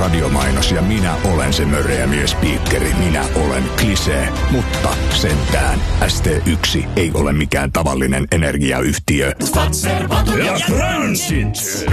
radiomainos ja minä olen se möreä miespiikkeri. Minä olen Klisee, mutta sentään ST1 ei ole mikään tavallinen energiayhtiö. Ja Transit.